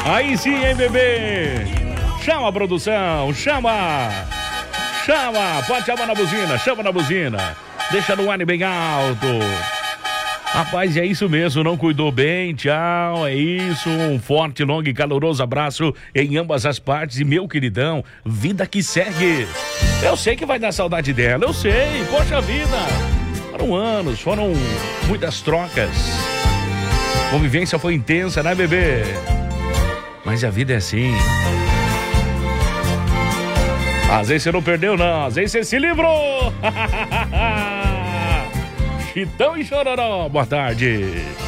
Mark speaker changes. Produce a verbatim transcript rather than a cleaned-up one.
Speaker 1: Aí sim, hein, bebê? Chama a produção, chama! Chama! Pode chamar na buzina, chama na buzina. Deixa no ar bem alto. Rapaz, é isso mesmo, não cuidou bem, tchau, é isso, um forte, longo e caloroso abraço em ambas as partes e meu queridão, vida que segue. Eu sei que vai dar saudade dela, eu sei, poxa vida, foram anos, foram muitas trocas, a convivência foi intensa, né, bebê? Mas a vida é assim. Às vezes você não perdeu, não, às vezes você se livrou. Chitão e Chororó, boa tarde.